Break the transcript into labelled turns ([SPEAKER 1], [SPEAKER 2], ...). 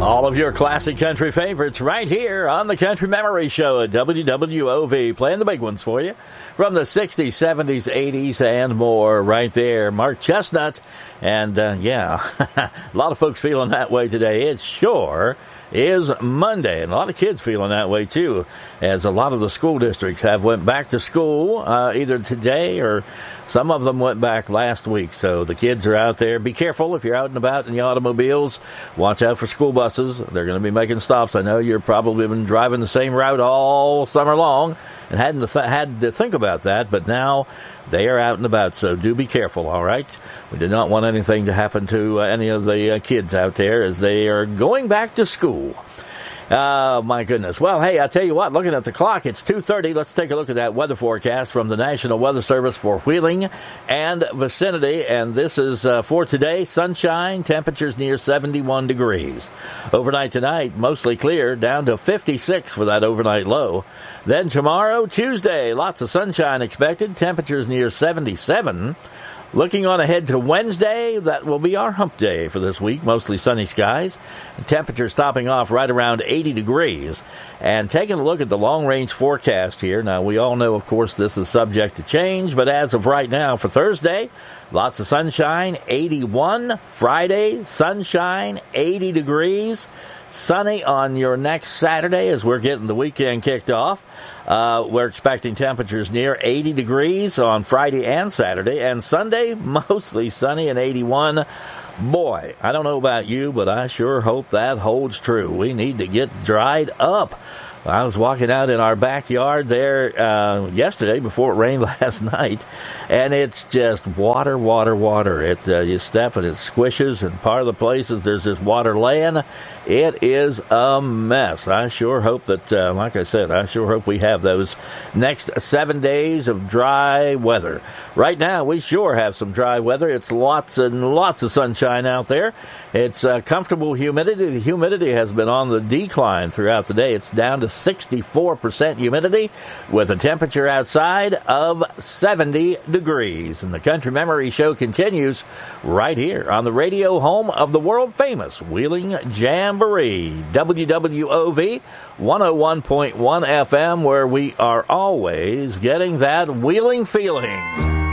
[SPEAKER 1] All of your classic country favorites right here on the Country Memory Show at WWOV. Playing the big ones for you from the 60s, 70s, 80s, and more right there. Mark Chestnut. And, a lot of folks feeling that way today. It sure is Monday, and a lot of kids feeling that way too, as a lot of the school districts have went back to school either today or some of them went back last week. So the kids are out there. Be careful if you're out and about in the automobiles. Watch out for school buses. They're going to be making stops. I know you're probably been driving the same route all summer long and had to think about that, but now they are out and about, so do be careful, all right? We do not want anything to happen to any of the kids out there as they are going back to school. Oh, my goodness. Well, hey, I'll tell you what, looking at the clock, it's 2:30. Let's take a look at that weather forecast from the National Weather Service for Wheeling and vicinity. And this is for today, sunshine, temperatures near 71 degrees. Overnight tonight, mostly clear, down to 56 for that overnight low. Then tomorrow, Tuesday, lots of sunshine expected, temperatures near 77. Looking on ahead to Wednesday, that will be our hump day for this week. Mostly sunny skies. Temperatures topping off right around 80 degrees. And taking a look at the long-range forecast here. Now, we all know, of course, this is subject to change. But as of right now, for Thursday, lots of sunshine, 81. Friday, sunshine, 80 degrees. Sunny on your next Saturday as we're getting the weekend kicked off. We're expecting temperatures near 80 degrees on Friday and Saturday. And Sunday, mostly sunny and 81. Boy, I don't know about you, but I sure hope that holds true. We need to get dried up. I was walking out in our backyard there yesterday before it rained last night, and it's just water, water, water. You step and it squishes, and part of the places there's just water laying. It is a mess. I sure hope that, like I said, I sure hope we have those next 7 days of dry weather. Right now, we sure have some dry weather. It's lots and lots of sunshine out there. It's comfortable humidity. The humidity has been on the decline throughout the day. It's down to 64% humidity with a temperature outside of 70 degrees. And the Country Memory Show continues right here on the radio home of the world-famous Wheeling Jamboree, WWOV 101.1 FM, where we are always getting that Wheeling feeling.